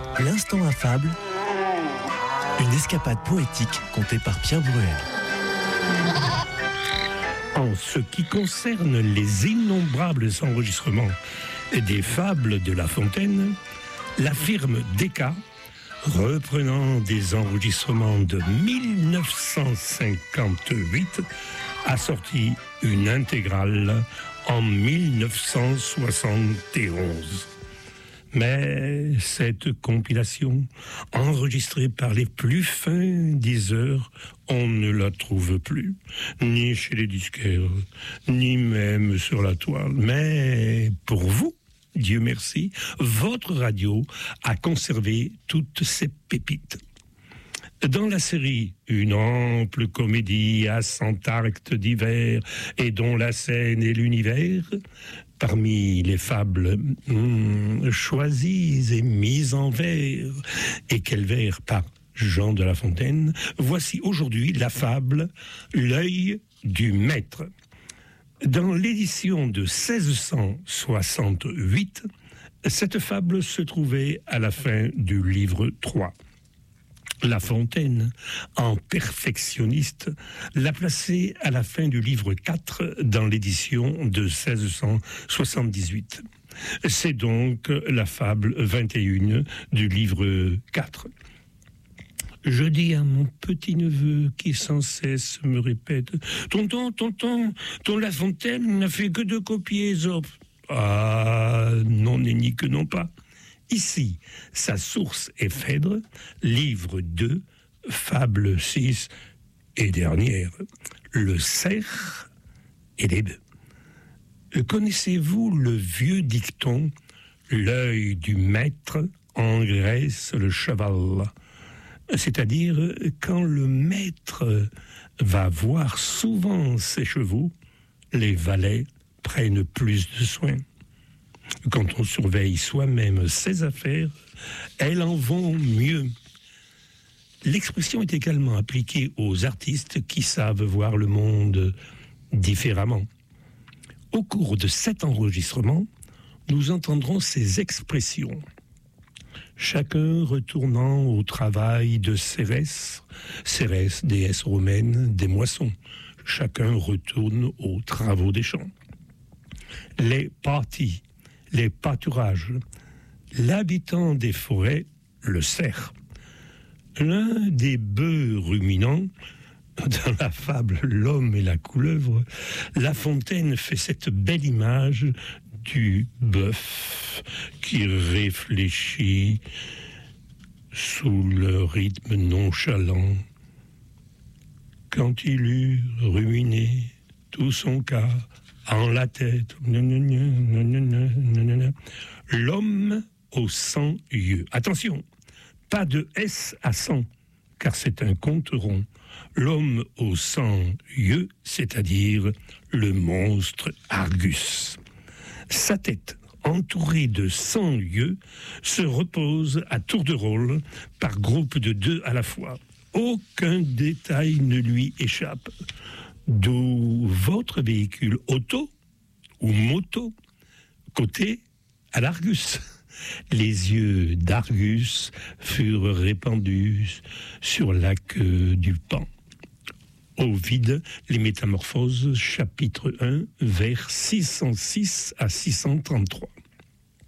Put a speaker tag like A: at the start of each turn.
A: L'instant affable, une escapade poétique contée par Pierre Bruel.
B: En ce qui concerne les innombrables enregistrements des fables de La Fontaine, la firme Decca, reprenant des enregistrements de 1958, a sorti une intégrale en 1971. Mais cette compilation, enregistrée par les plus fins diseurs, on ne la trouve plus, ni chez les disquaires, ni même sur la toile. Mais pour vous, Dieu merci, votre radio a conservé toutes ces pépites. Dans la série, une ample comédie à 100 actes divers et dont la scène est l'univers, parmi les fables choisies et mises en vers, et quel vers par Jean de La Fontaine, voici aujourd'hui la fable « L'œil du maître ». Dans l'édition de 1668, cette fable se trouvait à la fin du livre 3. La Fontaine, en perfectionniste, l'a placée à la fin du livre 4 dans l'édition de 1678. C'est donc la fable 21 du livre 4. Je dis à mon petit-neveu qui sans cesse me répète « Tonton, ton La Fontaine n'a fait que de copier Ésope. » Ah, non, nenni que non pas. Ici, sa source est Phèdre, livre 2, fable 6 et dernière, le cerf et les bœufs. Connaissez-vous le vieux dicton « L'œil du maître engraisse le cheval », c'est-à-dire quand le maître va voir souvent ses chevaux, les valets prennent plus de soin. Quand on surveille soi-même ses affaires, elles en vont mieux. L'expression est également appliquée aux artistes qui savent voir le monde différemment. Au cours de cet enregistrement, nous entendrons ces expressions. Chacun retournant au travail de Cérès, déesse romaine des moissons. Chacun retourne aux travaux des champs. Les parties, les pâturages, l'habitant des forêts, le cerf. L'un des bœufs ruminants, dans la fable L'homme et la couleuvre, La Fontaine fait cette belle image du bœuf qui réfléchit sous le rythme nonchalant. Quand il eut ruminé tout son cas en la tête, l'homme aux 100 yeux. Attention, pas de S à 100, car c'est un compte rond. L'homme aux 100 yeux, c'est-à-dire le monstre Argus. Sa tête, entourée de 100 yeux, se repose à tour de rôle par groupe de 2 à la fois. Aucun détail ne lui échappe. D'où votre véhicule auto ou moto, côté à l'Argus. Les yeux d'Argus furent répandus sur la queue du paon. Ovide, les Métamorphoses, chapitre 1, vers 606 à 633.